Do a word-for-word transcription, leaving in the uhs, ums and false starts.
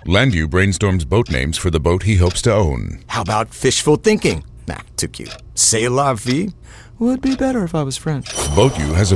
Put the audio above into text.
Landu brainstorms boat names for the boat he hopes to own. How about fishful thinking? Nah, too cute. C'est la vie would be better if I was French. Boat U has a